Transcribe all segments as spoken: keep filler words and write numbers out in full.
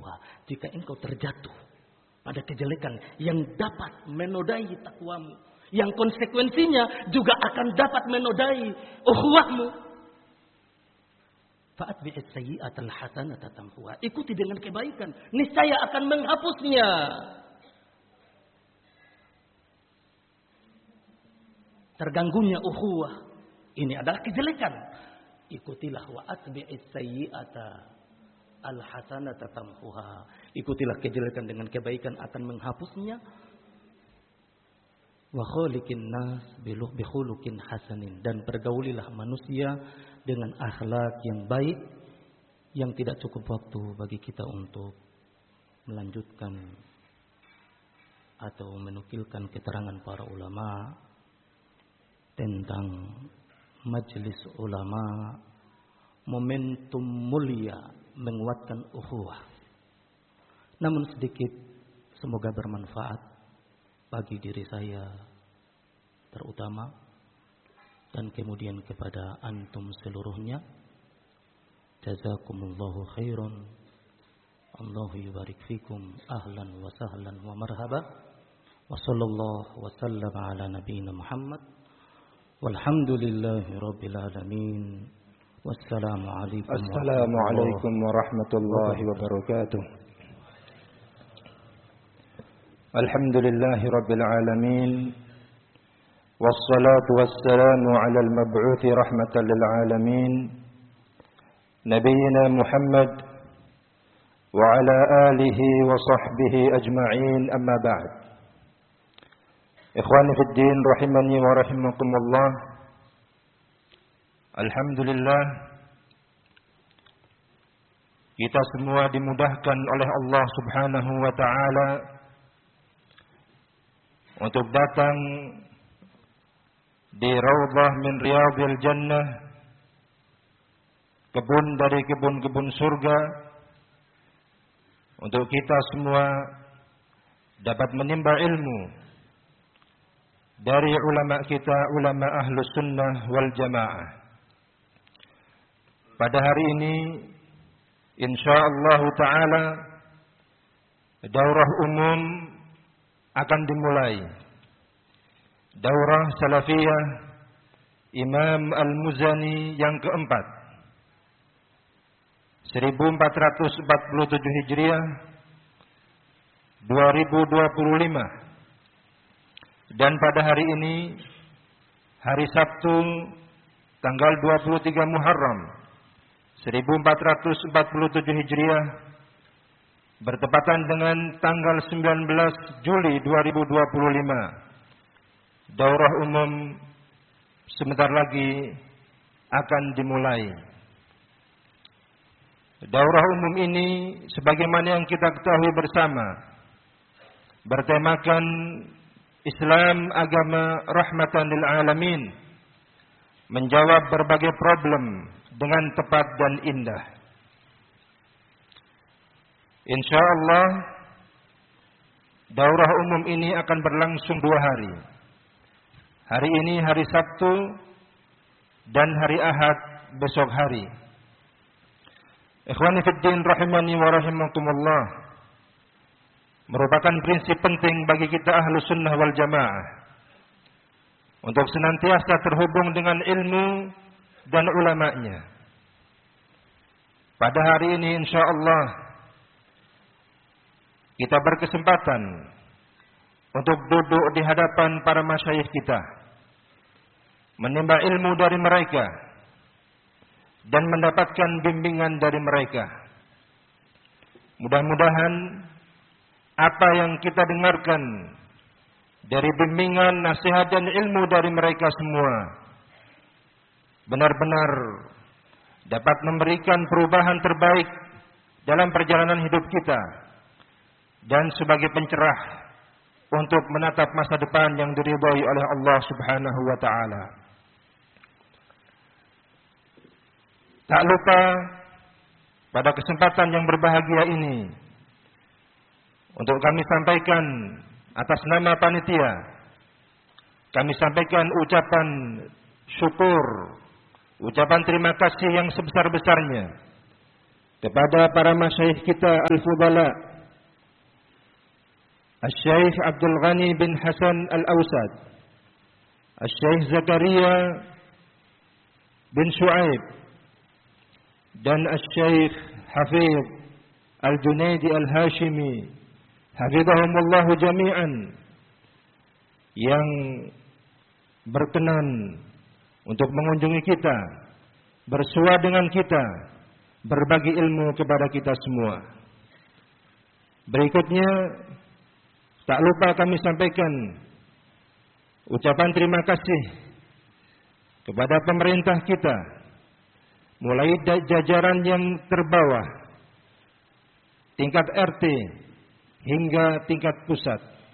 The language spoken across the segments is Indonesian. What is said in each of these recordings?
tamhuha. Jika engkau terjatuh pada kejelekan yang dapat menodai takwamu, yang konsekuensinya juga akan dapat menodai ukhuwahmu, fa'atbi'is sayyi'atal hasanata tamhuha. Ikuti dengan kebaikan, niscaya akan menghapusnya. Terganggunya ukhuwah ini adalah kejelekan. Ikutilah wa atbi'is sayyi'ata al hasanata tamhuha. Ikutilah kejelekan dengan kebaikan akan menghapusnya. Wa khaliqin nas bi khuluqin hasanin, dan pergaulilah manusia dengan akhlak yang baik, yang tidak cukup waktu bagi kita untuk melanjutkan atau menukilkan keterangan para ulama tentang majelis ulama, momentum mulia menguatkan ukhuwah. Namun sedikit semoga bermanfaat bagi diri saya terutama, dan kemudian kepada antum seluruhnya. Jazakumullahu khairan. Allahu yubarik fikum. Ahlan wa sahlan wa marhaba. Wa sallallahu wa sallam ala nabiyyina Muhammad. Walhamdulillahi rabbil alamin. Wassalamu alaikum Assalamu alaikum warahmatullahi wabarakatuh. Alhamdulillahi rabbil alamin. والصلاة والسلام على المبعوث رحمة للعالمين نبينا محمد وعلى آله وصحبه أجمعين أما بعد. إخواني في الدين رحمني ورحمكم الله. Alhamdulillah, kita semua dimudahkan oleh Allah Subhanahu wa taala untuk datang di Raudhah min Riyadhil Jannah, kebun dari kebun-kebun surga, untuk kita semua dapat menimba ilmu dari ulama kita, ulama ahlus sunnah wal jamaah. Pada hari ini insyaallah taala daurah umum akan dimulai. Daurah Salafiyah Imam Al-Muzani yang keempat, seribu empat ratus empat puluh tujuh Hijriah, dua ribu dua puluh lima. Dan pada hari ini, hari Sabtu, tanggal dua puluh tiga Muharram, seribu empat ratus empat puluh tujuh Hijriah, bertepatan dengan tanggal sembilan belas Juli dua ribu dua puluh lima. Daurah umum sebentar lagi akan dimulai. Daurah umum ini sebagaimana yang kita ketahui bersama, bertemakan Islam agama rahmatan lil alamin, menjawab berbagai problem dengan tepat dan indah. Insyaallah daurah umum ini akan berlangsung dua hari. Hari ini hari Sabtu dan hari Ahad besok hari. Ikhwani fid din rahimani wa rahimakumullah, merupakan prinsip penting bagi kita ahlu sunnah wal jamaah untuk senantiasa terhubung dengan ilmu dan ulama'nya. Pada hari ini insyaallah kita berkesempatan untuk duduk di hadapan para masyayikh kita, menimba ilmu dari mereka dan mendapatkan bimbingan dari mereka. Mudah-mudahan apa yang kita dengarkan dari bimbingan, nasihat dan ilmu dari mereka semua benar-benar dapat memberikan perubahan terbaik dalam perjalanan hidup kita dan sebagai pencerah untuk menatap masa depan yang diridhai oleh Allah Subhanahu wa taala. Tak lupa pada kesempatan yang berbahagia ini untuk kami sampaikan atas nama panitia, kami sampaikan ucapan syukur, ucapan terima kasih yang sebesar-besarnya kepada para masyayikh kita al-fudala, Asy-Syaikh Abdul Ghani bin Hasan Al-Awsad, Asy-Syaikh Zakaria bin Shu'aib, dan Asy-Syaikh Hafiz Al-Junaidi Al-Hashimi, hafizahumullahu jami'an, yang berkenan untuk mengunjungi kita, bersua dengan kita, berbagi ilmu kepada kita semua. Berikutnya, tak lupa kami sampaikan ucapan terima kasih kepada pemerintah kita, mulai dari jajaran yang terbawah, tingkat R T hingga tingkat pusat.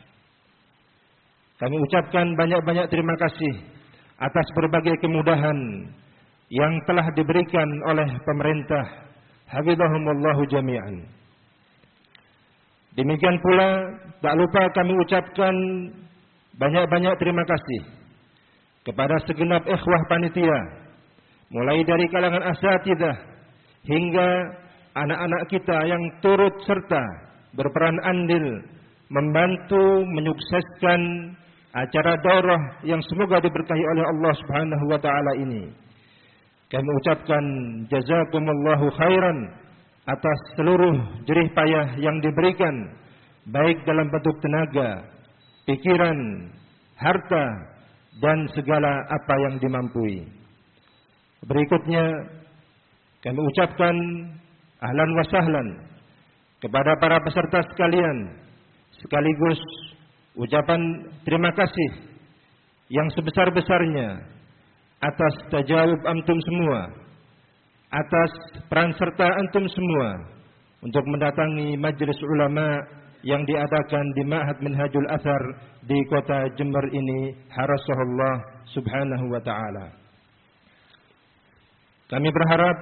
Kami ucapkan banyak-banyak terima kasih atas berbagai kemudahan yang telah diberikan oleh pemerintah, hafizahumullahu jami'an. Demikian pula tak lupa kami ucapkan banyak-banyak terima kasih kepada segenap ikhwah panitia, mulai dari kalangan asatidzah hingga anak-anak kita yang turut serta berperan andil membantu menyukseskan acara daurah yang semoga diberkahi oleh Allah Subhanahu wa taala ini. Kami ucapkan jazakumullahu khairan atas seluruh jerih payah yang diberikan, baik dalam bentuk tenaga, pikiran, harta, dan segala apa yang dimampui. Berikutnya kami ucapkan ahlan wa sahlan kepada para peserta sekalian, sekaligus ucapan terima kasih yang sebesar-besarnya atas tajawub antum semua, atas peran serta antum semua untuk mendatangi majelis ulama yang diadakan di Ma'had Minhajul Athar di kota Jember ini, harasahullah subhanahu wa ta'ala. Kami berharap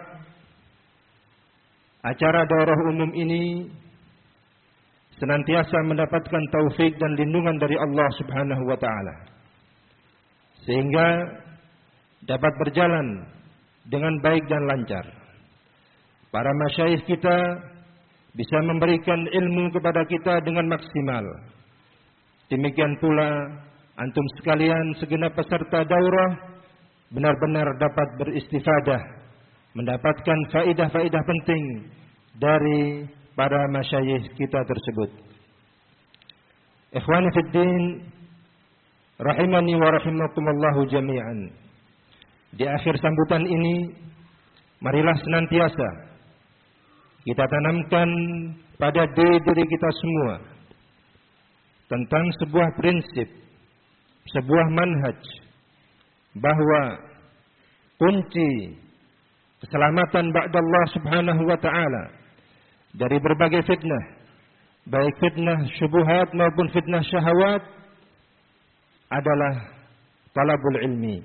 acara daurah umum ini senantiasa mendapatkan taufik dan lindungan dari Allah Subhanahu wa taala, sehingga dapat berjalan dengan baik dan lancar. Para masyayikh kita bisa memberikan ilmu kepada kita dengan maksimal. Demikian pula antum sekalian segenap peserta daurah benar-benar dapat beristifadah, mendapatkan faedah-faedah penting dari para masyayikh kita tersebut. Ikhwani fid din, rahimani wa rahimakumullahu jami'an. Di akhir sambutan ini, marilah senantiasa kita tanamkan pada diri diri kita semua tentang sebuah prinsip, sebuah manhaj, bahwa kunci keselamatan ba'da Allah Subhanahu wa ta'ala dari berbagai fitnah, baik fitnah syubhat maupun fitnah syahwat, adalah talabul ilmi.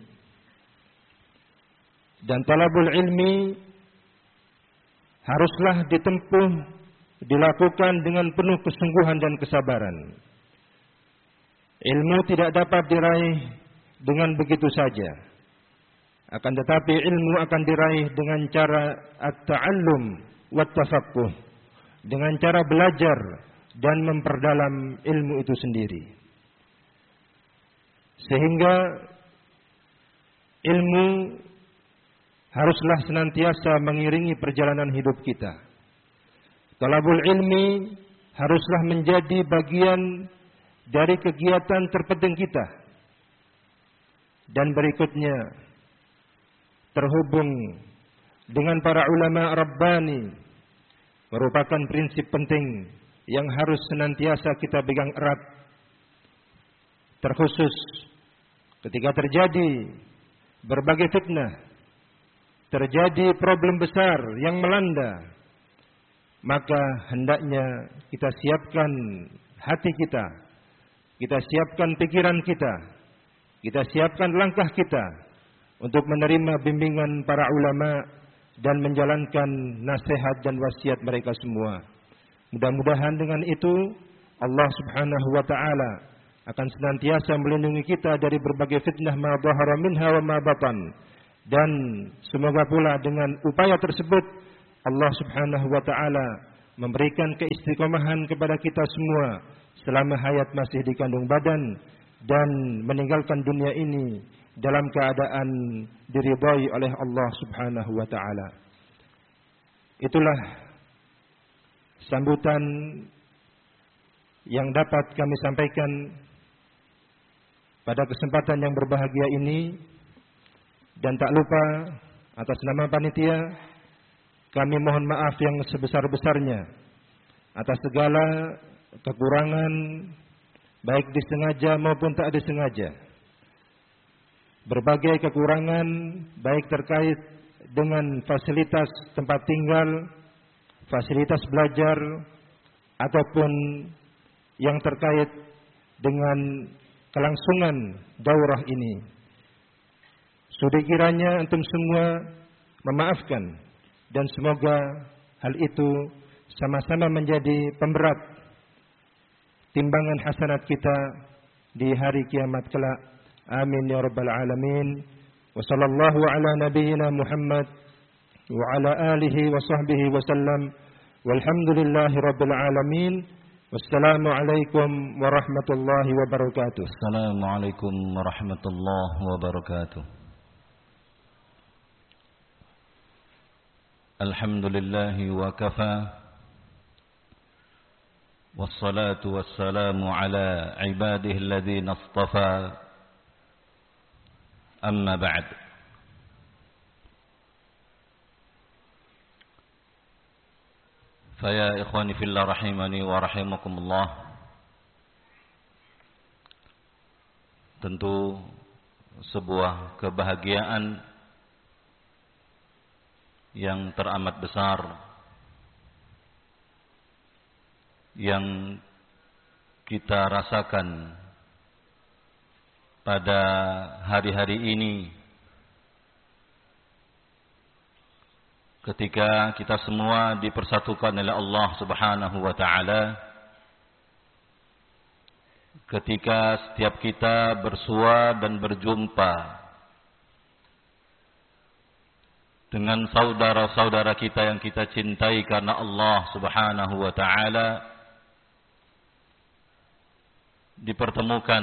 Dan talabul ilmi haruslah ditempuh, dilakukan dengan penuh kesungguhan dan kesabaran. Ilmu tidak dapat diraih dengan begitu saja. Akan tetapi ilmu akan diraih dengan cara at-ta'allum wa tafaqquh, dengan cara belajar dan memperdalam ilmu itu sendiri. Sehingga ilmu haruslah senantiasa mengiringi perjalanan hidup kita. Talabul ilmi haruslah menjadi bagian dari kegiatan terpenting kita. Dan berikutnya, terhubung dengan para ulama Rabbani merupakan prinsip penting yang harus senantiasa kita pegang erat. Terkhusus ketika terjadi berbagai fitnah, terjadi problem besar yang melanda, maka hendaknya kita siapkan hati kita, kita siapkan pikiran kita, kita siapkan langkah kita untuk menerima bimbingan para ulama dan menjalankan nasihat dan wasiat mereka semua. Mudah-mudahan dengan itu Allah Subhanahu wa taala akan senantiasa melindungi kita dari berbagai fitnah ma dhahara minha wa ma batan. Dan semoga pula dengan upaya tersebut Allah Subhanahu wa taala memberikan keistiqomahan kepada kita semua selama hayat masih di kandung badan dan meninggalkan dunia ini dalam keadaan diridhai oleh Allah Subhanahu wa taala. Itulah sambutan yang dapat kami sampaikan pada kesempatan yang berbahagia ini, dan tak lupa atas nama panitia kami mohon maaf yang sebesar-besarnya atas segala kekurangan baik disengaja maupun tak disengaja. Berbagai kekurangan baik terkait dengan fasilitas tempat tinggal, fasilitas belajar, ataupun yang terkait dengan kelangsungan daurah ini. Sudi kiranya antum semua memaafkan, dan semoga hal itu sama-sama menjadi pemberat timbangan hasanat kita di hari kiamat kelak. Amin ya rabbal alamin. Wa sallallahu ala nabiyyina Muhammad wa ala alihi wa sahbihi wa sallam. Walhamdulillahi rabbil alamin. Wassalamualaikum warahmatullahi wabarakatuh. Assalamualaikum warahmatullahi wabarakatuh. Alhamdulillahi wa kafa. Wassalatu wassalamu ala ibadihi alladhina istafa. Amma ba'd. Faya ikhwani fillah rahimani wa rahimakumullah. Tentu sebuah kebahagiaan yang teramat besar yang kita rasakan pada hari-hari ini ketika kita semua dipersatukan oleh Allah Subhanahu wa taala, ketika setiap kita bersua dan berjumpa dengan saudara-saudara kita yang kita cintai karena Allah Subhanahu wa taala, dipertemukan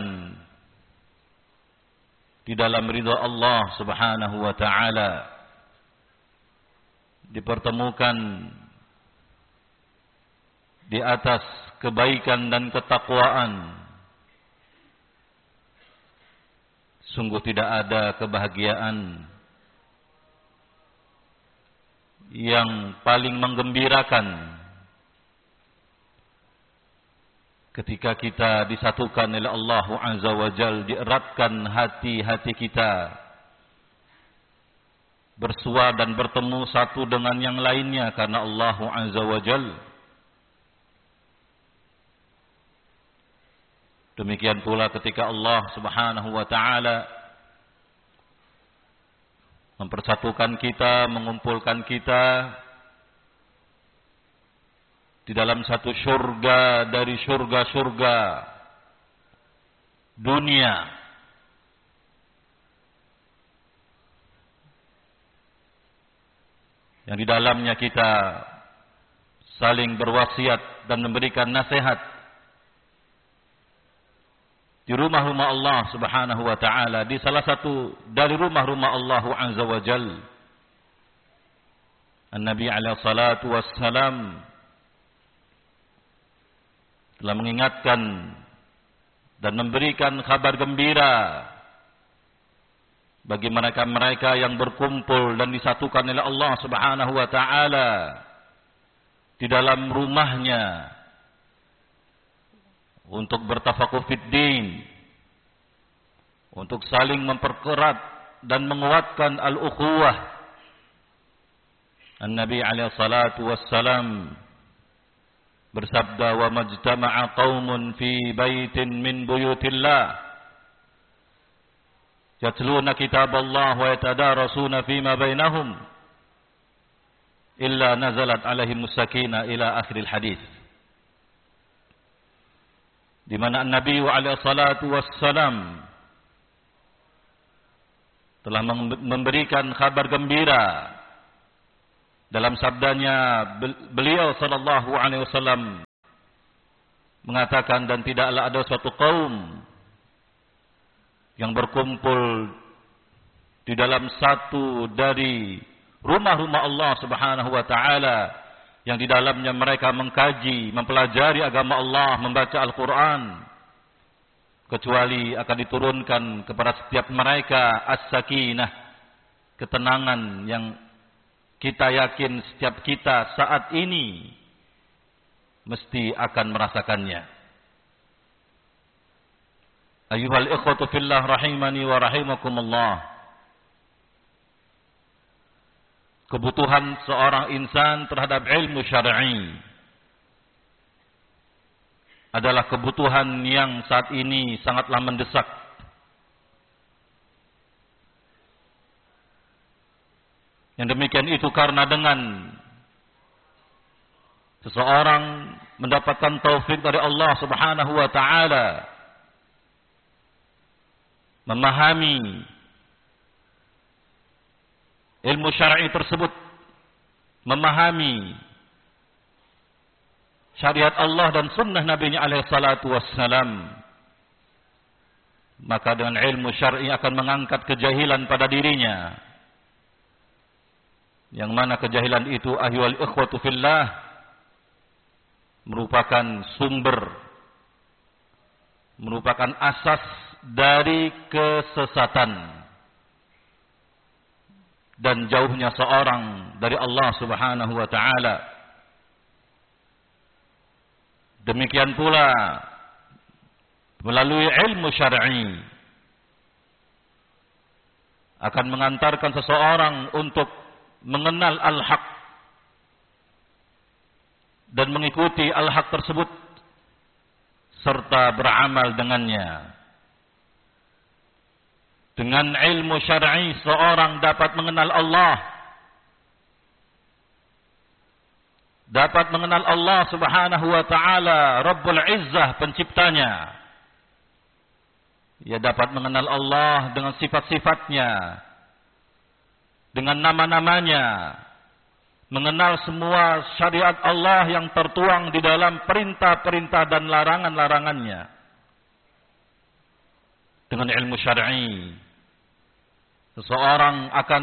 di dalam ridha Allah Subhanahu wa taala, dipertemukan di atas kebaikan dan ketakwaan. Sungguh tidak ada kebahagiaan yang paling menggembirakan ketika kita disatukan oleh Allah Azza wa Jalla, dieratkan hati-hati kita bersua dan bertemu satu dengan yang lainnya karena Allah Azza wa Jalla. Demikian pula ketika Allah Subhanahu wa taala mempersatukan kita, mengumpulkan kita di dalam satu surga dari surga-surga dunia, yang di dalamnya kita saling berwasiat dan memberikan nasihat di rumah-rumah Allah Subhanahu wa taala, di salah satu dari rumah-rumah Allah Azza wa Jalla. An-Nabi alaihi salatu wassalam telah mengingatkan dan memberikan kabar gembira bagi mereka-mereka yang berkumpul dan disatukan oleh Allah Subhanahu wa taala di dalam rumahnya untuk bertafakuh fid din, untuk saling memperkerat dan menguatkan al-ukhuwah. An-Nabi alaihi salatu wassalam bersabda, wa majtama'a qaumun fi baitin min buyutillah yatluna kitaballah wa yatadarasuna fima bainahum illa nazalat alaihimus sakinah ila akhiril hadis. Di mana Nabi alaihi salatu wassalam telah memberikan kabar gembira dalam sabdanya beliau sallallahu alaihi wasallam mengatakan, dan tidaklah ada suatu kaum yang berkumpul di dalam satu dari rumah-rumah Allah Subhanahu wa taala yang di dalamnya mereka mengkaji, mempelajari agama Allah, membaca Al-Qur'an, kecuali akan diturunkan kepada setiap mereka as-sakinah, ketenangan yang kita yakin setiap kita saat ini mesti akan merasakannya. Ayyuhal ikhwatu fillah rahimani wa rahimakumullah. Kebutuhan seorang insan terhadap ilmu syar'i adalah kebutuhan yang saat ini sangatlah mendesak. Yang demikian itu karena dengan seseorang mendapatkan taufik dari Allah Subhanahu wa taala memahami ilmu syar'i tersebut, memahami syariat Allah dan sunnah Nabi-Nya alaihi salatu wassalam, maka dengan ilmu syar'i akan mengangkat kejahilan pada dirinya, yang mana kejahilan itu ayyuhal ikhwatu fillah merupakan sumber, merupakan asas dari kesesatan dan jauhnya seorang dari Allah Subhanahu wa taala. Demikian pula melalui ilmu syar'i akan mengantarkan seseorang untuk mengenal al-haq dan mengikuti al-haq tersebut serta beramal dengannya. Dengan ilmu syar'i seorang dapat mengenal Allah, dapat mengenal Allah Subhanahu wa taala Rabbul Izzah, penciptanya. Ia dapat mengenal Allah dengan sifat-sifatnya, dengan nama-namanya, mengenal semua syariat Allah yang tertuang di dalam perintah-perintah dan larangan-larangannya. Dengan ilmu syar'i seseorang akan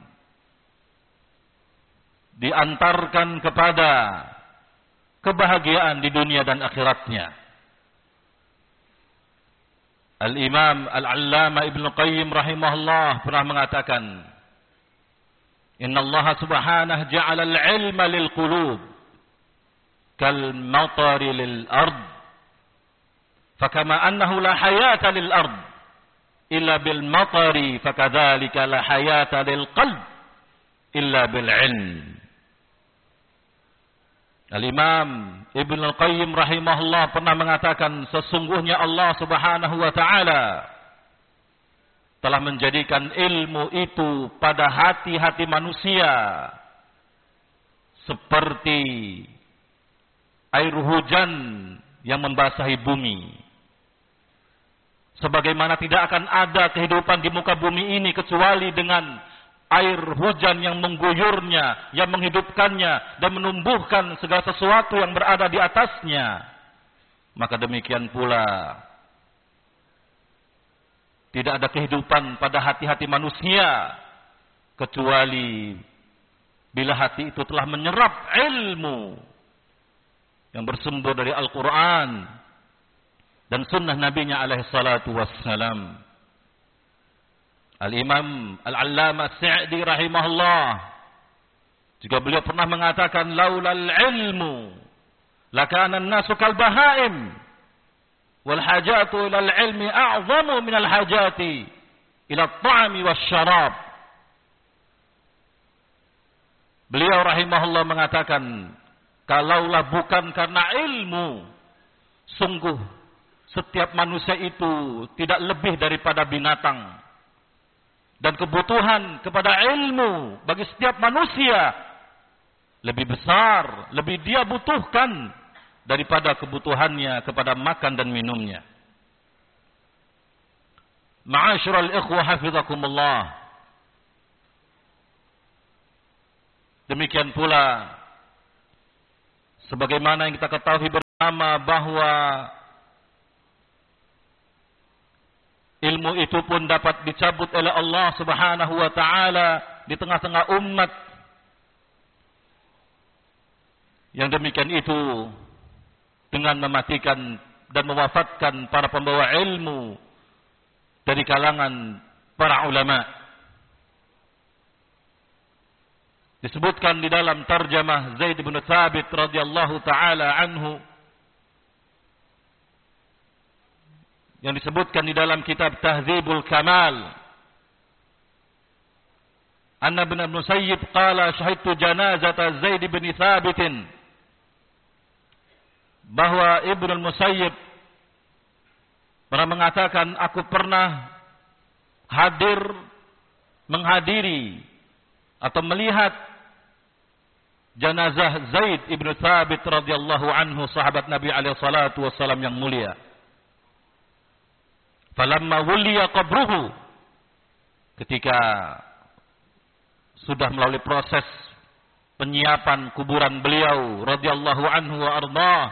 diantarkan kepada kebahagiaan di dunia dan akhiratnya. Al-Imam Al-Allama Ibnu Qayyim rahimahullah pernah mengatakan, Inna Allah subhanahu ja'ala al-ilma lil qulub kal matari lil ard, fakama annahu la hayata lil ard illa bil matari, fakadzalika la hayata lil qalb illa bil ilm. Al-Imam Ibnu Qayyim rahimahullah pernah mengatakan, sesungguhnya Allah Subhanahu wa taala telah menjadikan ilmu itu pada hati-hati manusia seperti air hujan yang membasahi bumi. Sebagaimana tidak akan ada kehidupan di muka bumi ini kecuali dengan air hujan yang mengguyurnya, yang menghidupkannya dan menumbuhkan segala sesuatu yang berada di atasnya. Maka demikian pula tidak ada kehidupan pada hati-hati manusia kecuali bila hati itu telah menyerap ilmu yang bersumber dari Al-Quran dan sunnah Nabi-Nya alaihi salatu wassalam. Al-Imam Al-Allama As-Sa'di rahimahullah juga beliau pernah mengatakan, laulal ilmu lakana an-nasu kal bahaim wal hajatu ila al-ilmi a'zamu min al-hajati ila at-ta'ami wasyarab. Beliau rahimahullah mengatakan, kalaulah bukan karena ilmu, sungguh setiap manusia itu tidak lebih daripada binatang. Dan kebutuhan kepada ilmu bagi setiap manusia lebih besar, lebih dia butuhkan daripada kebutuhannya kepada makan dan minumnya. Ma'asyiral ikhwah hafizakumullah. Demikian pula sebagaimana yang kita ketahui bersama bahwa ilmu itu pun dapat dicabut oleh Allah Subhanahu wa taala di tengah-tengah umat. Yang demikian itu dengan mematikan dan mewafatkan para pembawa ilmu dari kalangan para ulama. Disebutkan di dalam tarjamah Zaid bin Thabit radhiyallahu taala anhu yang disebutkan di dalam kitab Tahdzibul Kamal, anna bin Musayyib qala syahidtu janazata Zaid bin Thabit, bahwa Ibnu Musayyib pernah mengatakan, aku pernah hadir menghadiri atau melihat jenazah Zaid ibn Thabit radhiyallahu anhu, sahabat Nabi alaihi salatu wassalam yang mulia. Falamma wuliya qabruhu, ketika sudah melalui proses penyiapan kuburan beliau radhiyallahu anhu wa ardhah,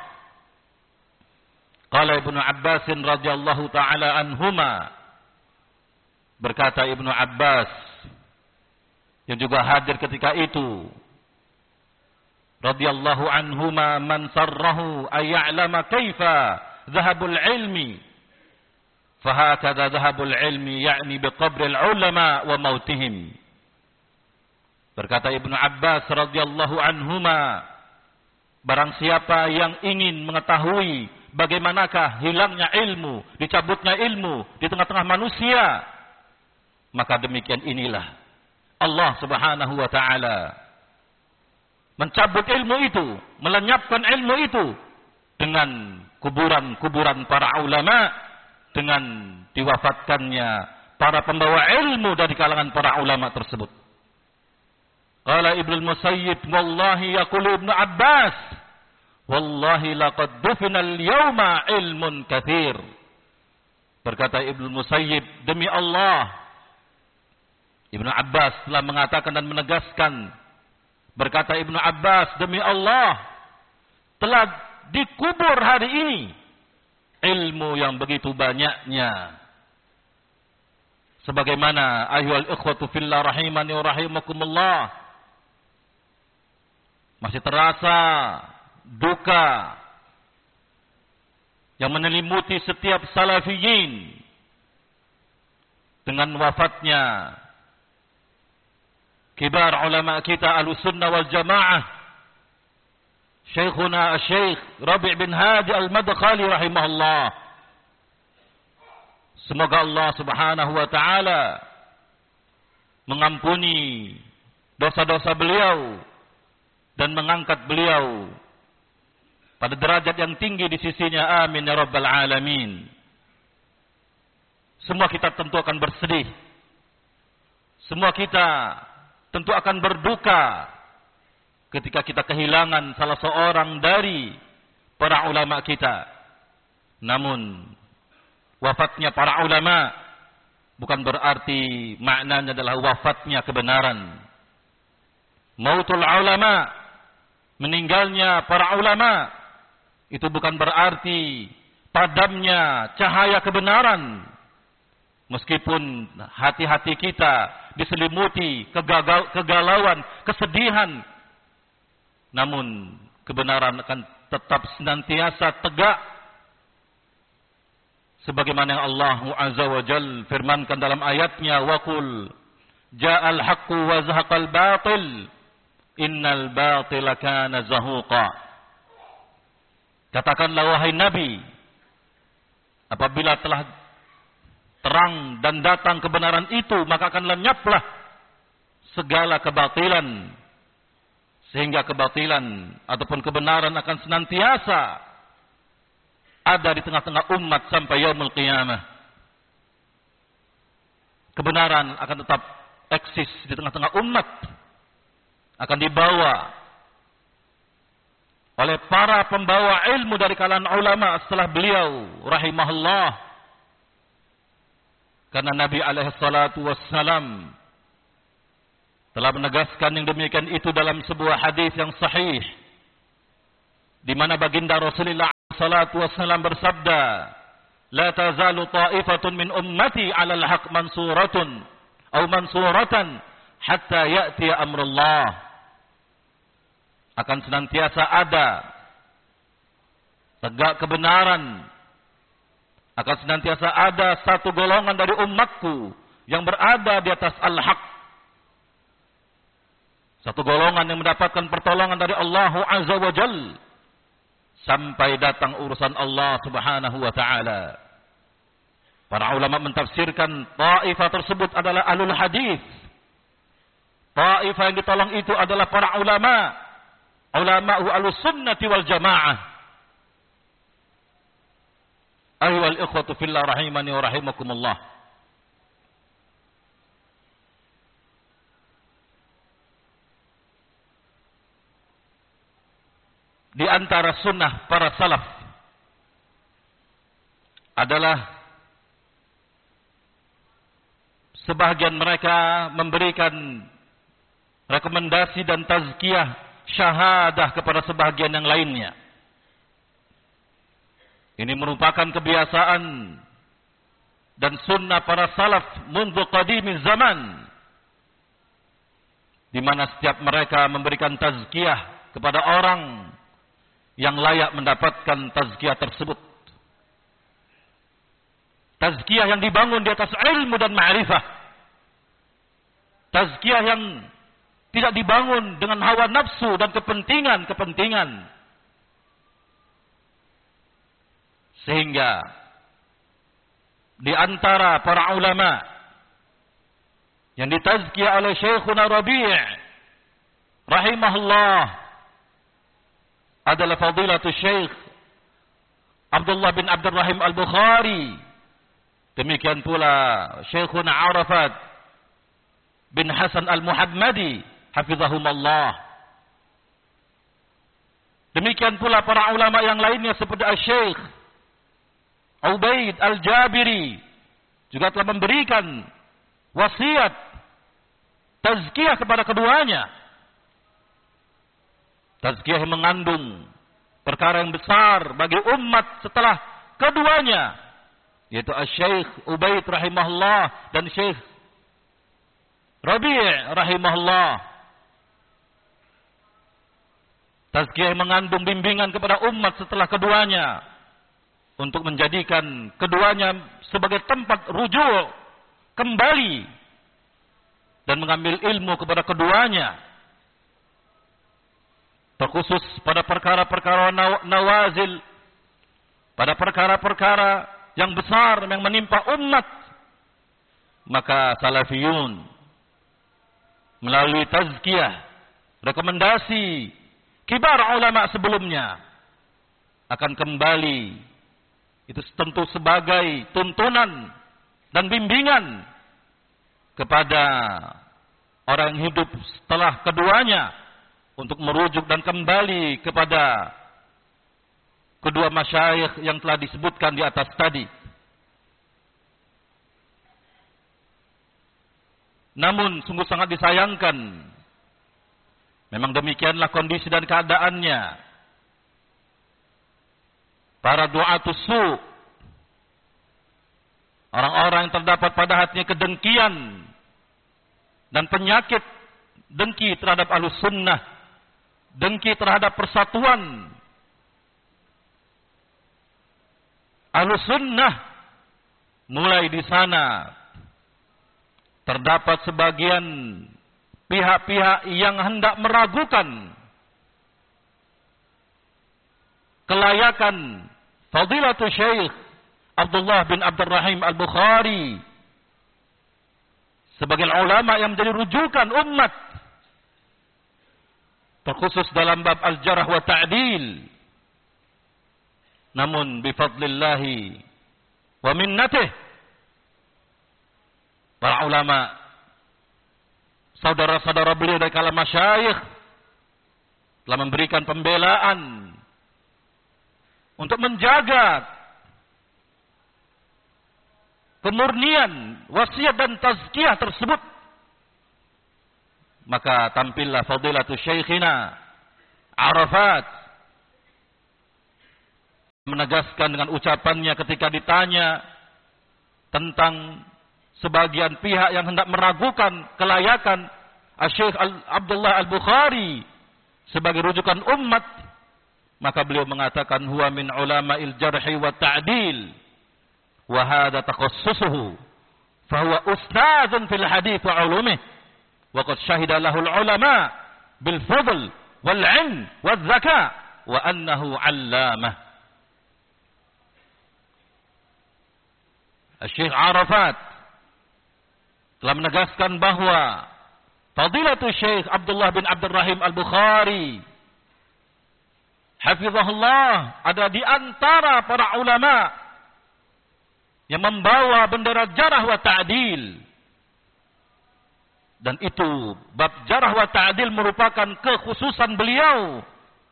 qala Ibnu Abbas radhiyallahu taala anhuma, berkata Ibnu Abbas yang juga hadir ketika itu, radhiyallahu anhuma, man sarrahu ay ya'lama kaifa dhahabul ilmi fahakadha dhahabul ilmi ya'ni biqabril ulama wa mautihim. Berkata Ibnu Abbas radhiyallahu anhuma, barang siapa yang ingin mengetahui bagaimanakah hilangnya ilmu, dicabutnya ilmu di tengah-tengah manusia, maka demikian inilah Allah Subhanahu wa taala mencabut ilmu itu, melenyapkan ilmu itu dengan kuburan-kuburan para ulama, dengan diwafatkannya para pembawa ilmu dari kalangan para ulama tersebut. Qala Ibnu Musayyib, wallahi yaqulu Ibnu Abbas, wallahi laqad dufina al-yawma ilmun katsir. Berkata Ibnu Musayyib, demi Allah, Ibnu Abbas telah mengatakan dan menegaskan, berkata Ibnu Abbas, demi Allah, telah dikubur hari ini ilmu yang begitu banyaknya. Sebagaimana ayyuhal ikhwatu fillah rahimani wa rahimakumullah, masih terasa duka yang menyelimuti setiap salafiyin dengan wafatnya kibar ulama kita Ahlussunnah wal Jamaah, Syekhuna Syekh Rabi' bin Hadi Al-Madkhali rahimahullah. Semoga Allah Subhanahu wa taala mengampuni dosa-dosa beliau dan mengangkat beliau pada derajat yang tinggi di sisinya. Amin ya rabbal alamin. Semua kita tentu akan bersedih. Semua kita tentu akan berduka ketika kita kehilangan salah seorang dari para ulama kita. Namun wafatnya para ulama bukan berarti maknanya adalah wafatnya kebenaran. Mautul ulama, meninggalnya para ulama, itu bukan berarti padamnya cahaya kebenaran. Meskipun hati-hati kita diselimuti kegagal, kegalauan, kesedihan, namun kebenaran akan tetap senantiasa tegak. Sebagaimana yang Allah Azza wa Jal firmankan dalam ayatnya, wa qul ja'al haqqu wa zahaqal batil innal batila kana zahuqa. Katakanlah wahai Nabi, apabila telah terang dan datang kebenaran itu, maka akan lenyaplah segala kebatilan, sehingga kebatilan ataupun kebenaran akan senantiasa ada di tengah-tengah umat sampai yaumul qiyamah. Kebenaran akan tetap eksis di tengah-tengah umat, akan dibawa oleh para pembawa ilmu dari kalangan ulama setelah beliau rahimahullah. Karena Nabi alaihi salatu wassalam telah menegaskan yang demikian itu dalam sebuah hadis yang sahih, di mana baginda Rasulullah sallallahu alaihi wasallam bersabda, "La tazalu ta'ifatun min ummati 'ala al-haq mansuratun aw mansuratan hatta ya'ti amrullah." Akan senantiasa ada tegak kebenaran, akan senantiasa ada satu golongan dari umatku yang berada di atas al-haq. Satu golongan yang mendapatkan pertolongan dari Allah Azza wa Jal sampai datang urusan Allah Subhanahu wa taala. Para ulama mentafsirkan taifah tersebut adalah ahlul hadis. Taifah yang ditolong itu adalah para ulama, ulama ahlus sunnati wal jamaah. Ayyuhal ikhwatu fillah rahimani wa rahimakumullah. Di antara sunnah para salaf adalah sebahagian mereka memberikan rekomendasi dan tazkiyah syahadah kepada sebahagian yang lainnya. Ini merupakan kebiasaan dan sunnah para salaf mundu qadimi zaman, di mana setiap mereka memberikan tazkiyah kepada orang yang layak mendapatkan tazkiyah tersebut. Tazkiyah yang dibangun di atas ilmu dan ma'rifah. Tazkiyah yang tidak dibangun dengan hawa nafsu dan kepentingan-kepentingan. Sehingga di antara para ulama yang ditazkiyah oleh Syekhuna Rabi' rahimahullah adalah fadilatul Syekh Abdullah bin Abdurrahim Al-Bukhari. Demikian pula Syekhuna Arafat bin Hasan Al-Muhammadi hafizahumallah. Demikian pula para ulama yang lainnya seperti Syekh Ubaid Al-Jabiri juga telah memberikan wasiat tazkiyah kepada keduanya. Tazkiyah yang mengandung perkara yang besar bagi umat setelah keduanya, yaitu Syekh Ubaid rahimahullah dan Syekh Rabi' rahimahullah. Tazkiyah yang mengandung bimbingan kepada umat setelah keduanya, untuk menjadikan keduanya sebagai tempat rujuk kembali dan mengambil ilmu kepada keduanya. Terkhusus pada perkara-perkara nawazil, pada perkara-perkara yang besar yang menimpa umat, maka salafiyun melalui tazkiyah, rekomendasi kibar ulama sebelumnya akan kembali, itu tentu sebagai tuntunan dan bimbingan kepada orang yang hidup setelah keduanya, untuk merujuk dan kembali kepada kedua masyayikh yang telah disebutkan di atas tadi. Namun sungguh sangat disayangkan, memang demikianlah kondisi dan keadaannya. Para du'atus su', orang-orang yang terdapat pada hatinya kedengkian dan penyakit dengki terhadap ahlus sunnah, dengki terhadap persatuan ahlus sunnah, mulai di sana terdapat sebagian pihak-pihak yang hendak meragukan kelayakan fadilatul Syekh Abdullah bin Abdurrahim Al-Bukhari sebagai ulama yang menjadi rujukan umat, terkhusus dalam bab al-jarh wa ta'dil. Namun bifadlillahi wa minnatih, para ulama, saudara-saudara beliau dari kalangan masyayikh telah memberikan pembelaan untuk menjaga kemurnian wasiat dan tazkiyah tersebut maka tampillah fadilatu syekhina Arafat menegaskan dengan ucapannya ketika ditanya tentang sebagian pihak yang hendak meragukan kelayakan Syekh Abdullah Al-Bukhari sebagai rujukan umat, maka beliau mengatakan huwa min ulama'il jarhi wa ta'dil wa hadha takhassusuhu fa huwa ustadzun fil hadits wa ulumih wa qad syahida lahu al-ulama bil fadl wal 'ilm wal zaka wa annahu 'allamah. Syekh Arafat telah menegaskan bahwa fadilatu Syekh Abdullah bin Abdurrahim Al-Bukhari hafizahullah ada di antara para ulama yang membawa bendera jarah wa ta'dil. Dan itu bab jarah wa ta'dil merupakan kekhususan beliau.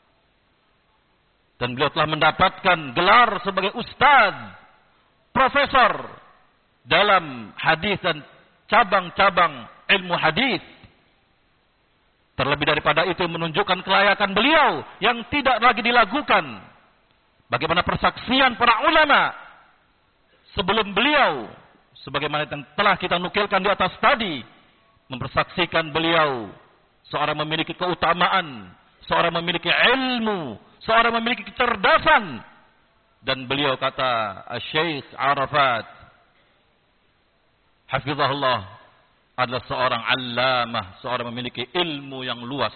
Dan beliau telah mendapatkan gelar sebagai ustaz, profesor dalam hadis dan cabang-cabang ilmu hadis. Terlebih daripada itu menunjukkan kelayakan beliau yang tidak lagi dilakukan. Bagaimana persaksian para ulama sebelum beliau, sebagaimana yang telah kita nukilkan di atas tadi, mempersaksikan beliau seorang memiliki keutamaan, seorang memiliki ilmu, seorang memiliki kecerdasan. Dan beliau kata Syekh Arafat hafizahullah adalah seorang allamah, seorang memiliki ilmu yang luas.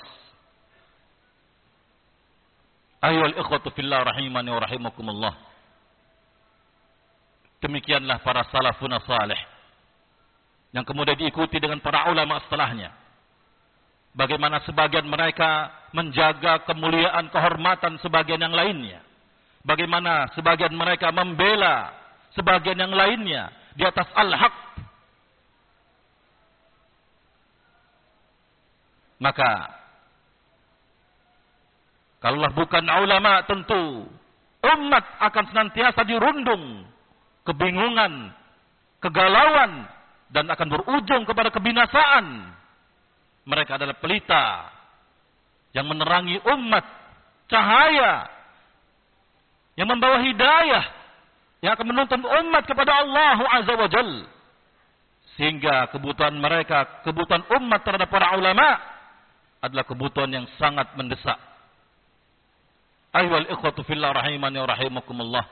Ayyuhal ikhwatu fillah rahimani wa rahimakumullah. Demikianlah para salafun salih yang kemudian diikuti dengan para ulama setelahnya. Bagaimana sebagian mereka menjaga kemuliaan, kehormatan sebagian yang lainnya. Bagaimana sebagian mereka membela sebagian yang lainnya di atas al-haq. Maka kalaulah bukan ulama, tentu umat akan senantiasa dirundung kebingungan, kegalauan, dan akan berujung kepada kebinasaan. Mereka adalah pelita yang menerangi umat, cahaya yang membawa hidayah, yang akan menuntun umat kepada Allah Azza wa Jalla. Sehingga kebutuhan mereka, kebutuhan umat terhadap para ulama adalah kebutuhan yang sangat mendesak. Ayyuhal ikhwatu fillah rahimani wa rahimakumullah.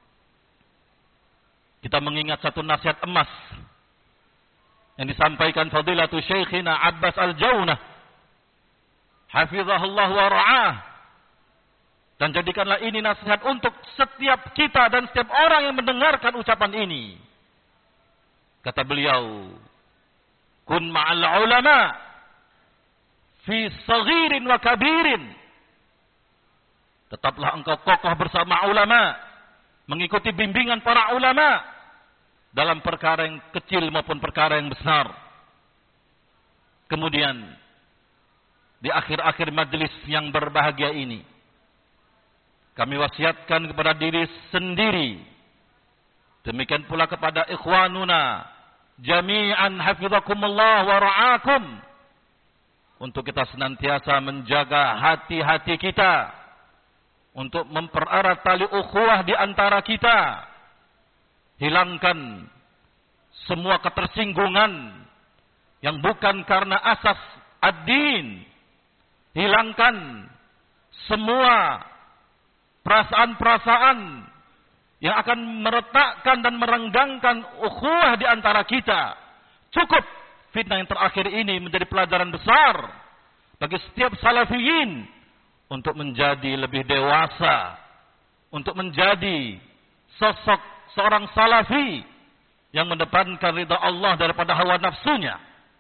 Kita mengingat satu nasihat emas yang disampaikan fadilatu Syekhina Abbas Al-Jaunah hafizahullah wa ra'ah. Dan jadikanlah ini nasihat untuk setiap kita dan setiap orang yang mendengarkan ucapan ini. Kata beliau, kun ma'al ulama fi saghirin wa kabirin. Tetaplah engkau kokoh bersama ulama, mengikuti bimbingan para ulama dalam perkara yang kecil maupun perkara yang besar. Kemudian di akhir-akhir majlis yang berbahagia ini, kami wasiatkan kepada diri sendiri, demikian pula kepada ikhwanuna jami'an hafizakumullah wa ra'akum, untuk kita senantiasa menjaga hati-hati kita, untuk mempererat tali ukhuwah di antara kita. Hilangkan semua ketersinggungan yang bukan karena asas ad-din. Hilangkan semua perasaan-perasaan yang akan meretakkan dan merenggangkan ukhuwah di antara kita. Cukup fitnah yang terakhir ini menjadi pelajaran besar bagi setiap salafiyin untuk menjadi lebih dewasa, untuk menjadi sosok seorang salafi yang mendepankan ridha Allah daripada hawa nafsunya.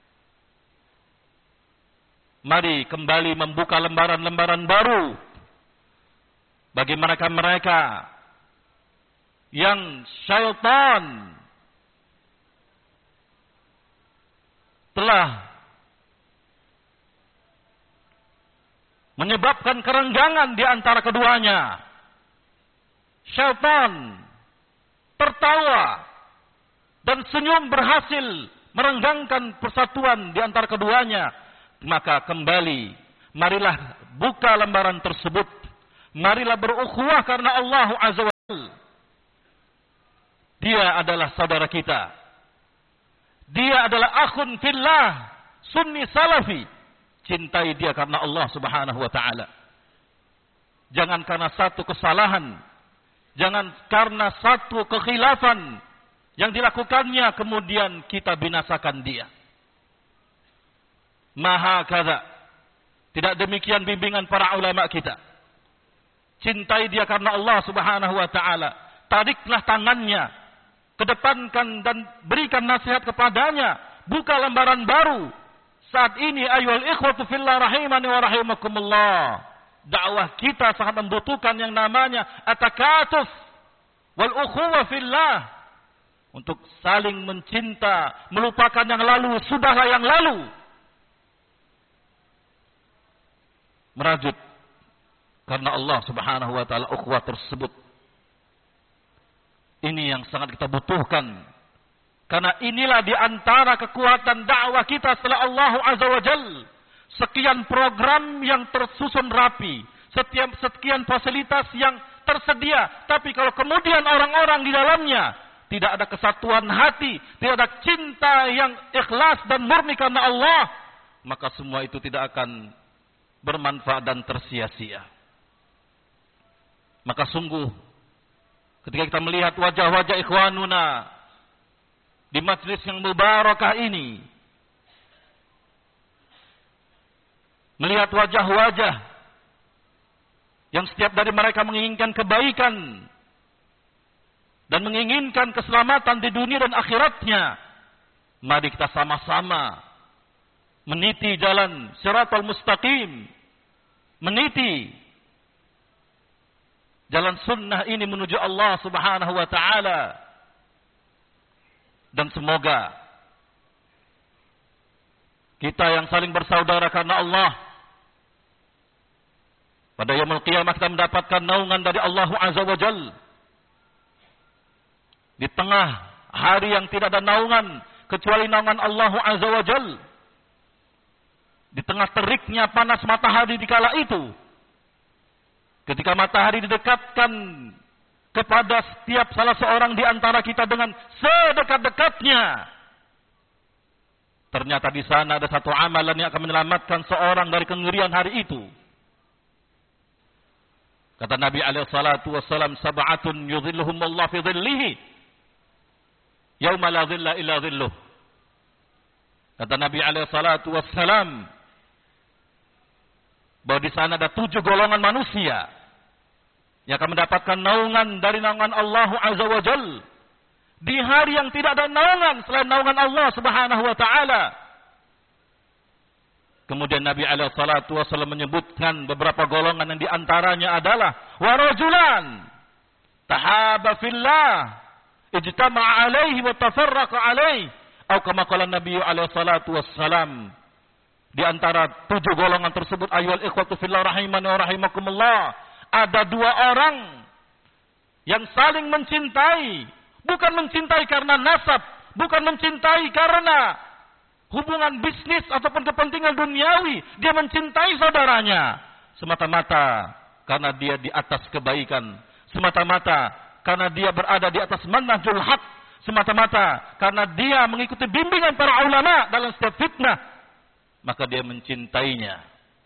Mari kembali membuka lembaran-lembaran baru bagi mereka-mereka yang syaitan telah menyebabkan kerenggangan di antara keduanya. Syaitan tertawa dan senyum berhasil merenggangkan persatuan di antara keduanya. Maka kembali, marilah buka lembaran tersebut. Marilah berukhuwah karena Allah Azza wa Jalla. Dia adalah saudara kita. Dia adalah akhun fillah, sunni salafi. Cintai dia karena Allah Subhanahu wa taala. Jangan karena satu kesalahan, jangan karena satu kekhilafan yang dilakukannya kemudian kita binasakan dia. Maha kada. Tidak demikian bimbingan para ulama kita. Cintai dia karena Allah Subhanahu wa taala. Tariklah tangannya, kedepankan dan berikan nasihat kepadanya. Buka lembaran baru. Saat ini ayyuhal ikhwatu fillah rahimani wa rahimakumullah. Dakwah kita sangat membutuhkan yang namanya at-takatuf wal ukhuwah fillah. Untuk saling mencinta, melupakan yang lalu, sudahlah yang lalu. Merajut karena Allah Subhanahu wa taala ukhuwah tersebut. Ini yang sangat kita butuhkan. Karena inilah di antara kekuatan dakwah kita setelah Allah Azza wa Jalla. Sekian program yang tersusun rapi, setiap sekian fasilitas yang tersedia, tapi kalau kemudian orang-orang di dalamnya tidak ada kesatuan hati, tidak ada cinta yang ikhlas dan murni karena Allah, maka semua itu tidak akan bermanfaat dan tersia-sia. Maka sungguh ketika kita melihat wajah-wajah ikhwanuna di majlis yang mubarakah ini, melihat wajah-wajah yang setiap dari mereka menginginkan kebaikan dan menginginkan keselamatan di dunia dan akhiratnya, mari kita sama-sama meniti jalan siratal mustaqim, meniti jalan sunnah ini menuju Allah Subhanahu wa taala. Dan semoga kita yang saling bersaudara karena Allah, pada yaumul qiyamah kita mendapatkan naungan dari Allah Azza wa Jalla. Di tengah hari yang tidak ada naungan kecuali naungan Allah Azza wa Jalla. Di tengah teriknya panas matahari di kala itu, ketika matahari didekatkan kepada setiap salah seorang di antara kita dengan sedekat-dekatnya, ternyata di sana ada satu amalan yang akan menyelamatkan seorang dari kengerian hari itu. Kata Nabi alaihi salatu wassalam, sab'atun yudhilluhumullah fi dhillihi yauma la dhilla illa dhilluh. Kata Nabi alaihi salatu wassalam bahwa di sana ada tujuh golongan manusia yang akan mendapatkan naungan dari naungan Allah Azza wa Jalla di hari yang tidak ada naungan selain naungan Allah Subhanahu wa taala. Kemudian Nabi alaihi salatu wasallam menyebutkan beberapa golongan yang diantaranya adalah wa rajulan tahaba fillah ijtama'a alaihi wa tafarraqa alaihi, atau kama qala Nabi alaihi salatu wassalam. Di antara tujuh golongan tersebut, ayyuhal ikhwatu fillah rahimani wa rahimakumullah, ada dua orang yang saling mencintai, bukan mencintai karena nasab, bukan mencintai karena hubungan bisnis ataupun kepentingan duniawi. Dia mencintai saudaranya semata-mata karena dia di atas kebaikan, semata-mata karena dia berada di atas manhajul haq, semata-mata karena dia mengikuti bimbingan para ulama dalam setiap fitnah, maka dia mencintainya.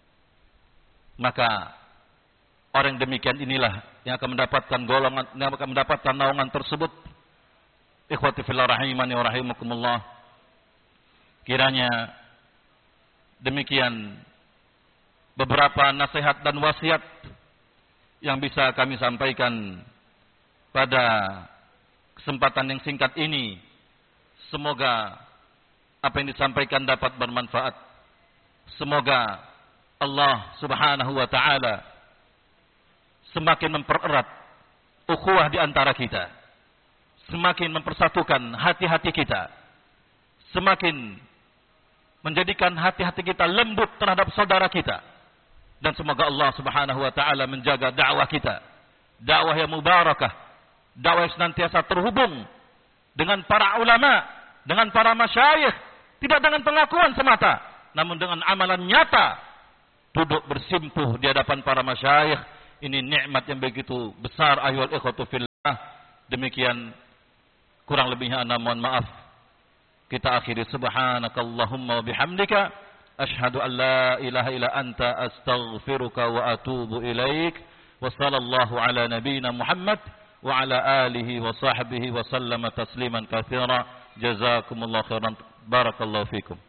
Maka orang yang demikian inilah yang akan mendapatkan golongan, yang akan mendapatkan naungan tersebut. Ikhwati fillah rahimani wa rahimakumullah. Kiranya demikian beberapa nasihat dan wasiat yang bisa kami sampaikan pada kesempatan yang singkat ini. Semoga apa yang disampaikan dapat bermanfaat. Semoga Allah Subhanahu wa taala semakin mempererat ukhuwah di antara kita, semakin mempersatukan hati-hati kita, semakin menjadikan hati-hati kita lembut terhadap saudara kita, dan semoga Allah Subhanahu wa taala menjaga dakwah kita, dakwah yang mubarakah, dakwah yang senantiasa terhubung dengan para ulama, dengan para masyayikh, tidak dengan pengakuan semata, namun dengan amalan nyata, duduk bersimpuh di hadapan para masyayikh. Ini nikmat yang begitu besar ayyuhal ikhwatu fillah. Demikian kurang lebihnya ana mohon maaf. Kita akhiri subhanakallahumma wa bihamdika asyhadu an la ilaha illa anta astaghfiruka wa atubu ilaik. Wa sallallahu ala nabiyyina Muhammad wa ala alihi wa sahbihi wa sallama tasliman katsira. Jazakumullahu khairan. Barakallahu fikum.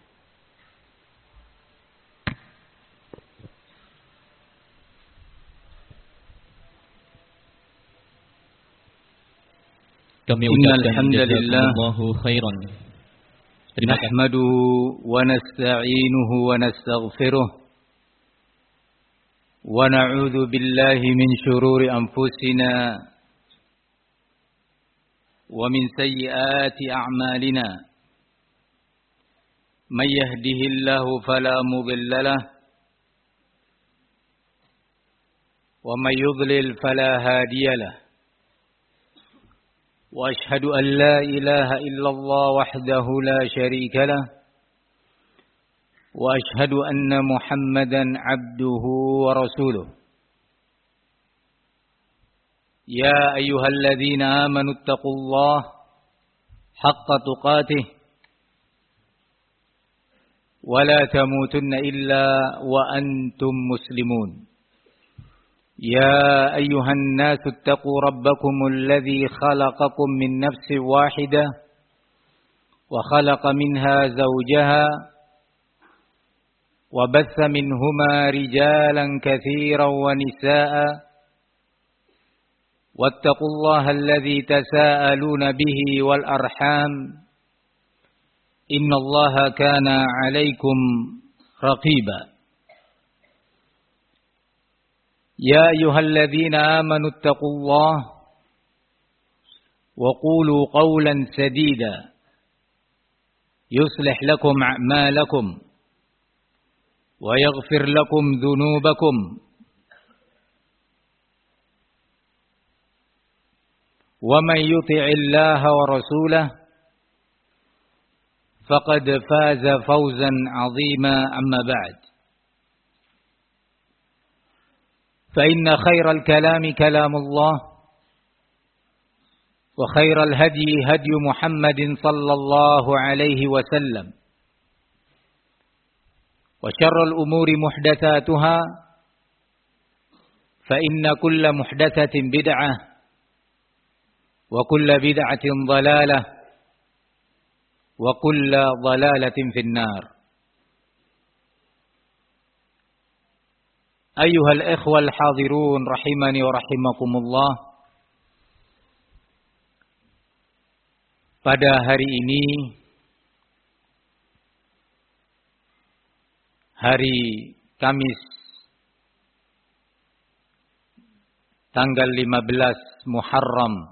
Kami ucapkan jazakumullahu khairan. Terima kasih. Nahmaduhu wa nasta'inuhu wa nastaghfiruh wa na'udzu billahi min shururi anfusina wa min sayyiati a'malina. May yahdihillahu fala mudilla lahu wa may yudlil fala hadiya lahu. وأشهد أن لا إله إلا الله وحده لا شريك له وأشهد أن محمدا عبده ورسوله يا أيها الذين آمنوا اتقوا الله حق تقاته ولا تموتن إلا وأنتم مسلمون يا أيها الناس اتقوا ربكم الذي خلقكم من نفس واحدة وخلق منها زوجها وبث منهما رجالا كثيرا ونساء واتقوا الله الذي تساءلون به والأرحام إن الله كان عليكم رقيبا يا أيها الذين آمنوا اتقوا الله وقولوا قولا سديدا يصلح لكم أعمالكم ويغفر لكم ذنوبكم ومن يطع الله ورسوله فقد فاز فوزا عظيما. أما بعد، فإن خير الكلام كلام الله وخير الهدي هدي محمد صلى الله عليه وسلم وشر الأمور محدثاتها فإن كل محدثة بدعة وكل بدعة ضلالة وكل ضلالة في النار. أيها الإخوة الحاضرون رحمني ورحمكم الله. Pada hari ini, hari Kamis, tanggal lima belas Muharram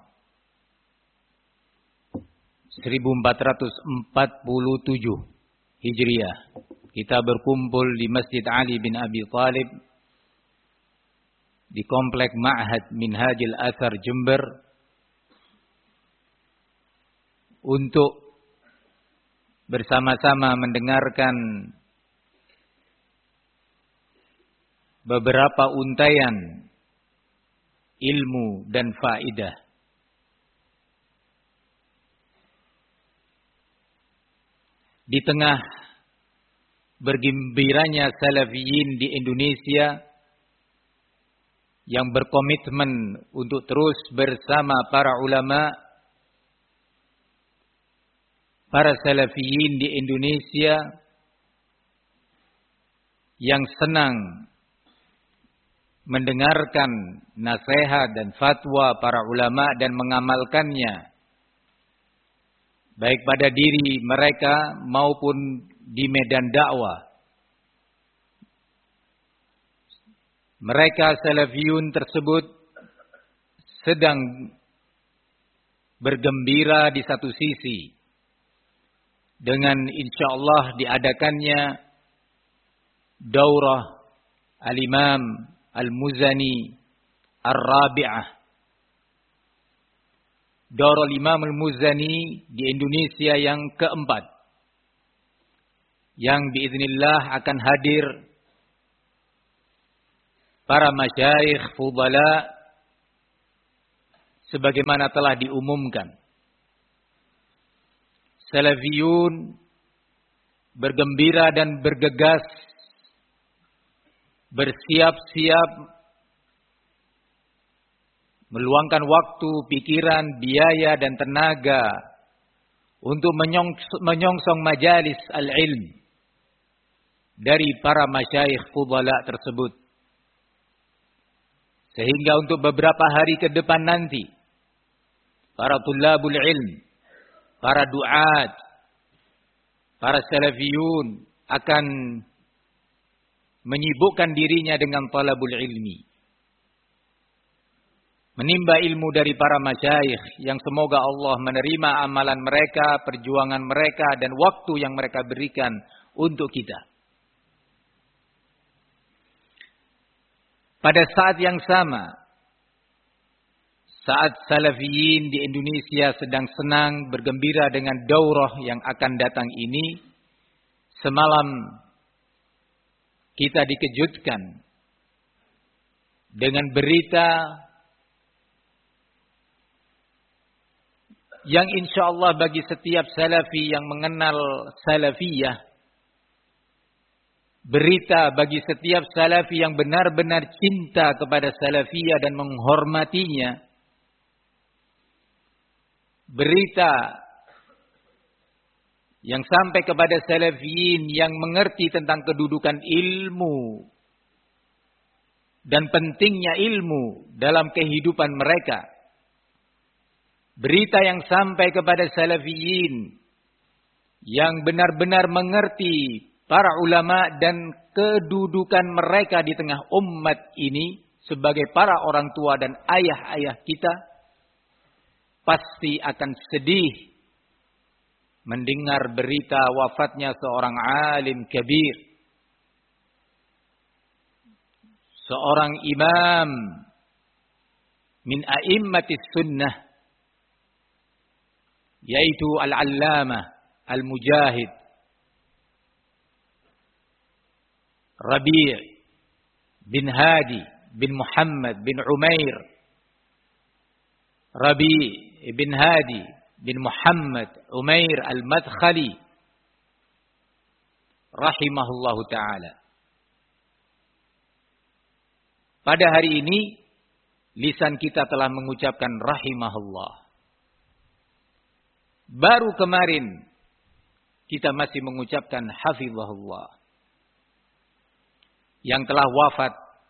seribu empat ratus empat puluh tujuh Hijriah, kita berkumpul di Masjid Ali bin Abi Thalib di Komplek Ma'had Minhajil Athar Jember untuk bersama-sama mendengarkan beberapa untaian ilmu dan faidah. Di tengah bergembiranya salafiyin di Indonesia yang berkomitmen untuk terus bersama para ulama, para salafiyin di Indonesia yang senang mendengarkan nasihat dan fatwa para ulama dan mengamalkannya, baik pada diri mereka maupun di medan dakwah. Mereka salafiyun tersebut sedang bergembira di satu sisi dengan insyaallah diadakannya daurah Al-Imam Al-Muzani Ar-Rabi'ah. Daurah Imam Al-Muzani di Indonesia yang keempat. yang biiznillah akan hadir para masyayikh fudala sebagaimana telah diumumkan. Salafiyun bergembira dan bergegas, bersiap-siap meluangkan waktu, pikiran, biaya dan tenaga untuk menyongsong majalis al-ilm dari para masyayikh fudala tersebut. Sehingga untuk beberapa hari ke depan nanti para tulabul ilm, para duat, para salafiyun akan menyibukkan dirinya dengan talabul ilmi. Menimba ilmu dari para masyayikh yang semoga Allah menerima amalan mereka, perjuangan mereka dan waktu yang mereka berikan untuk kita. Pada saat yang sama, saat salafiyin di Indonesia sedang senang bergembira dengan daurah yang akan datang ini, semalam kita dikejutkan dengan berita yang insya Allah bagi setiap salafi yang mengenal salafiyah, berita bagi setiap salafi yang benar-benar cinta kepada salafiyah dan menghormatinya, berita yang sampai kepada salafiyin yang mengerti tentang kedudukan ilmu dan pentingnya ilmu dalam kehidupan mereka. Berita yang sampai kepada salafiyin yang benar-benar mengerti para ulama dan kedudukan mereka di tengah umat ini sebagai para orang tua dan ayah-ayah kita, pasti akan sedih mendengar berita wafatnya seorang alim kabir, seorang imam min a'immatis sunnah, yaitu al-allamah al-mujahid Rabi' bin Hadi bin Muhammad bin Umair, Rabi' bin Hadi bin Muhammad Umair al-Madkhali rahimahullahu ta'ala. Pada hari ini lisan kita telah mengucapkan rahimahullah. Baru kemarin kita masih mengucapkan hafizahullah, yang telah wafat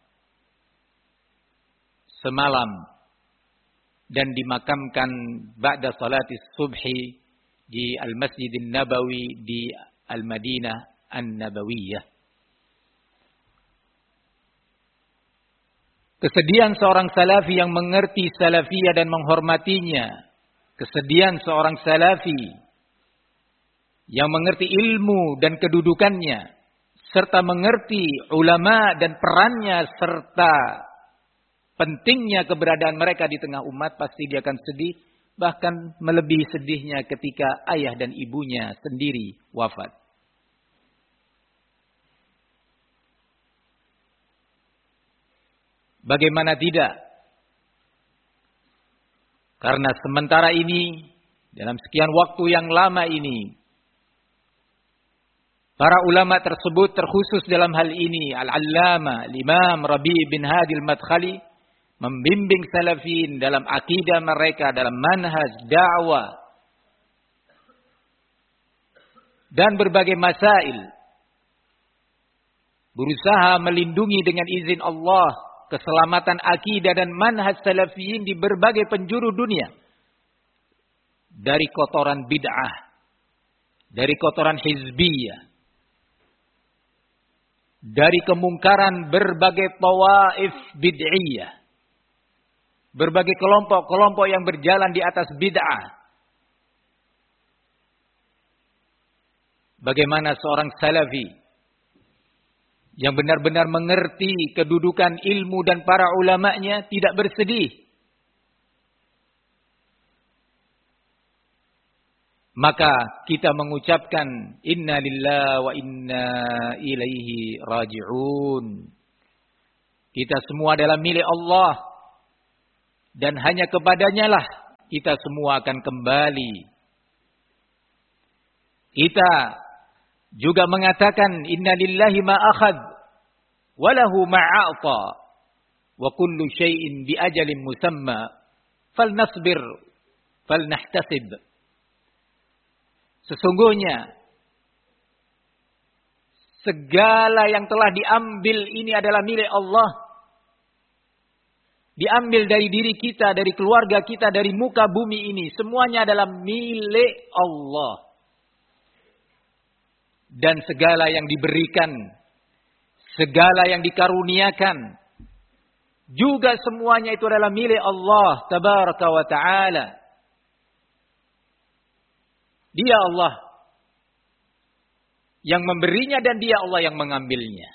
semalam dan dimakamkan ba'da salatis subhi di Al-Masjidin Nabawi di Al-Madinah An-Nabawiyah. Kesedihan seorang salafi yang mengerti salafiyah dan menghormatinya, kesedihan seorang salafi yang mengerti ilmu dan kedudukannya, serta mengerti ulama dan perannya, serta pentingnya keberadaan mereka di tengah umat, pasti dia akan sedih, bahkan melebihi sedihnya ketika ayah dan ibunya sendiri wafat. Bagaimana tidak? Karena sementara ini, dalam sekian waktu yang lama ini, para ulama tersebut terkhusus dalam hal ini, Al-Allama, Imam Rabi' bin Hadi al-Madkhali, membimbing salafin dalam akidah mereka, dalam manhaj, dakwah, dan berbagai masail. Berusaha melindungi dengan izin Allah keselamatan akidah dan manhaj salafiyin di berbagai penjuru dunia. Dari kotoran bid'ah, dari kotoran hizbiyah, dari kemungkaran berbagai tawaif bid'iyah, berbagai kelompok-kelompok yang berjalan di atas bid'ah. Bagaimana seorang salafi yang benar-benar mengerti kedudukan ilmu dan para ulama'nya tidak bersedih maka kita mengucapkan inna lillahi wa inna ilaihi raji'un. Kita semua adalah milik Allah dan hanya kepadanya lah kita semua akan kembali. Kita juga mengatakan inna lillahi ma akhadh wa lahu ma a'ta wa kullu syai'in bi ajalin musamma falnasbir falnahtasib. Sesungguhnya segala yang telah diambil ini adalah milik Allah. Diambil dari diri kita, dari keluarga kita, dari muka bumi ini. Semuanya adalah milik Allah. Dan segala yang diberikan, segala yang dikaruniakan, juga semuanya itu adalah milik Allah Tabaraka wa Ta'ala. Dia Allah yang memberinya dan dia Allah yang mengambilnya.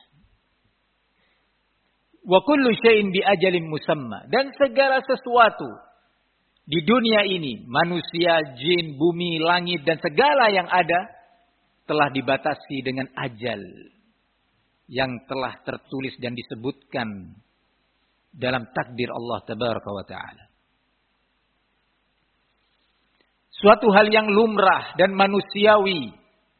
Wa kullu syai'in bi ajalin musamma. Dan segala sesuatu di dunia ini, manusia, jin, bumi, langit dan segala yang ada telah dibatasi dengan ajal yang telah tertulis dan disebutkan dalam takdir Allah Tabaraka wa Ta'ala. Suatu hal yang lumrah dan manusiawi.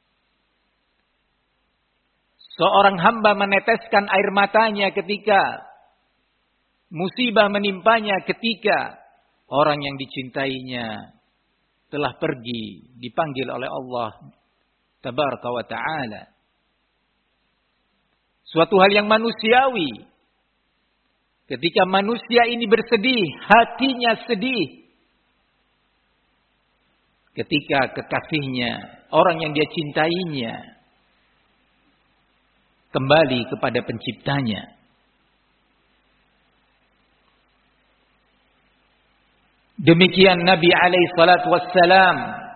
Seorang hamba meneteskan air matanya ketika musibah menimpanya, ketika orang yang dicintainya telah pergi, dipanggil oleh Allah Tabaraka wa Ta'ala. Suatu hal yang manusiawi. Ketika manusia ini bersedih, hatinya sedih. Ketika kekasihnya, orang yang dia cintainya, kembali kepada penciptanya. Demikian Nabi alaihi salatu wassalam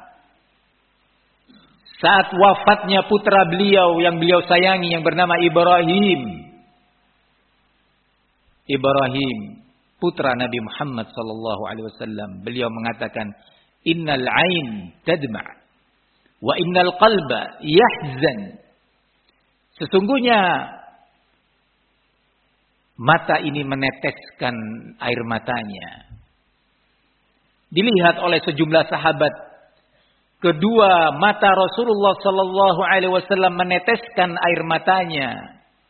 saat wafatnya putra beliau yang beliau sayangi yang bernama Ibrahim. Ibrahim, putra Nabi Muhammad sallallahu alaihi wasallam, beliau mengatakan, "Innal 'ain tadma' wa innal qalba yahzan." Sesungguhnya mata ini meneteskan air matanya. Dilihat oleh sejumlah sahabat, kedua mata Rasulullah sallallahu alaihi wasallam meneteskan air matanya.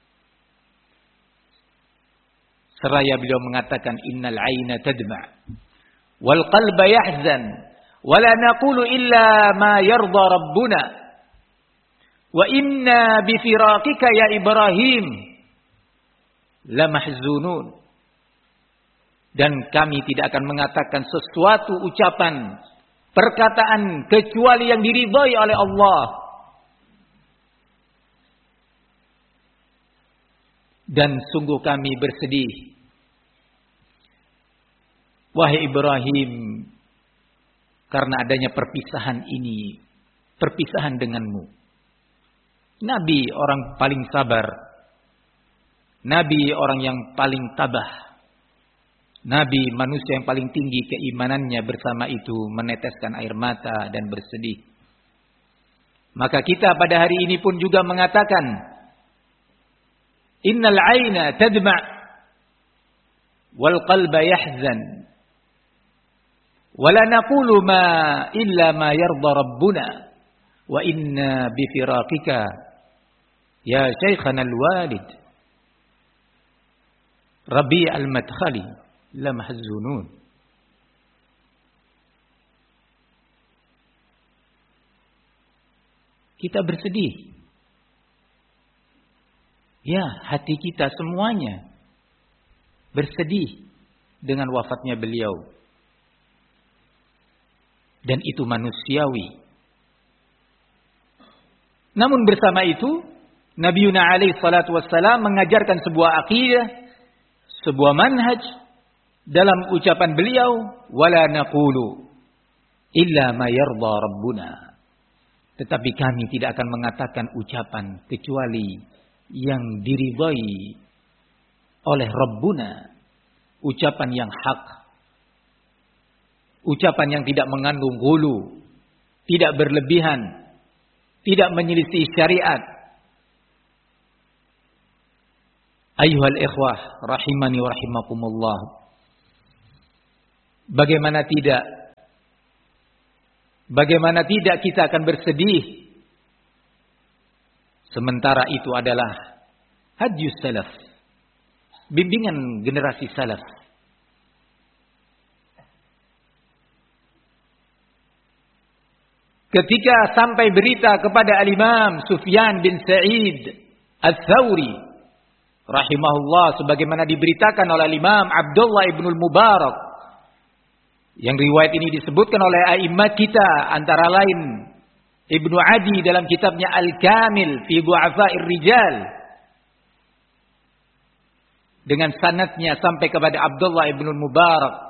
Seraya beliau mengatakan innal 'aina tadma' wal qalba yahzan wa la naqulu illa ma yarda rabbuna. Wa inna bi firaqika ya Ibrahim la mahzunun. Dan kami tidak akan mengatakan sesuatu ucapan, perkataan kecuali yang diridhai oleh Allah. Dan sungguh kami bersedih. Wahai Ibrahim, karena adanya perpisahan ini, perpisahan denganmu. Nabi orang paling sabar. Nabi orang yang paling tabah. Nabi manusia yang paling tinggi keimanannya, bersama itu meneteskan air mata dan bersedih. Maka kita pada hari ini pun juga mengatakan, innal 'aina tadma' wal qalba yahzan wa la naqulu ma illa ma yarda rabbuna wa inna bi firaqika ya syekhana al-walid Rabi' al-Madkhali la mahzunun. Kita bersedih. Ya, hati kita semuanya bersedih dengan wafatnya beliau. Dan itu manusiawi. Namun bersama itu, Nabi Yuna alaihi salatu wassalam mengajarkan sebuah akidah, sebuah manhaj dalam ucapan beliau, wala naqulu illa ma yarda rabbuna. Tetapi kami tidak akan mengatakan ucapan kecuali yang diridhai oleh Rabbuna, ucapan yang hak, ucapan yang tidak mengandung ghulu, tidak berlebihan, tidak menyelisih syariat. Ayyuhal ikhwah rahimani wa rahimakumullah. Bagaimana tidak? Bagaimana tidak kita akan bersedih? Sementara itu adalah hadjus salaf, bimbingan generasi salaf. Ketika sampai berita kepada Al-Imam Sufyan bin Sa'id Ats-Tsauri rahimahullah, sebagaimana diberitakan oleh Imam Abdullah ibnul Mubarak, yang riwayat ini disebutkan oleh a'immat kita, antara lain Ibnu Adi dalam kitabnya Al-Kamil fi Du'afa'ir Rijal, dengan sanadnya sampai kepada Abdullah ibnul Mubarak